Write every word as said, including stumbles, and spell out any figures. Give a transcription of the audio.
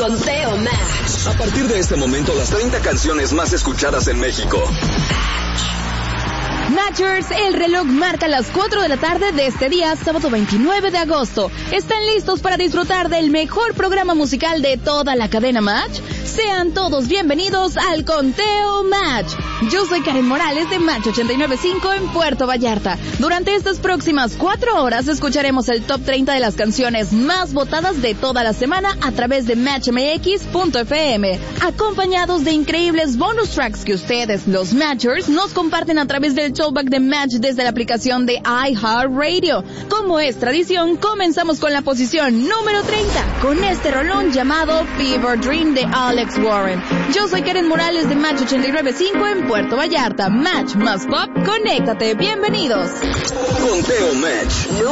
Conteo Match. A partir de este momento, las treinta canciones más escuchadas en México. Matchers, el reloj marca las cuatro de la tarde de este día, sábado veintinueve de agosto. ¿Están listos para disfrutar del mejor programa musical de toda la cadena Match? Sean todos bienvenidos al Conteo Match. Yo soy Karen Morales de Match ochenta y nueve punto cinco en Puerto Vallarta. Durante estas próximas cuatro horas escucharemos el top treinta de las canciones más votadas de toda la semana a través de match m x punto f m, acompañados de increíbles bonus tracks que ustedes, los Matchers, nos comparten a través del showback de Match desde la aplicación de iHeartRadio. Como es tradición, comenzamos con la posición número treinta, con este rolón llamado Fever Dream de Alex Warren. Yo soy Karen Morales de Match ochenta y nueve punto cinco en Puerto Vallarta. Match más pop, conéctate, bienvenidos. Conteo Match.